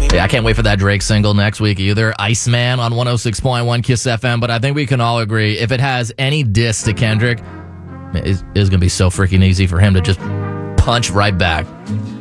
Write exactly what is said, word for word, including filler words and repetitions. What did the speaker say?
Yeah, I can't wait for that Drake single next week either. Iceman on one oh six point one Kiss F M. But I think we can all agree if it has any diss to Kendrick, it's, it's going to be so freaking easy for him to just punch right back.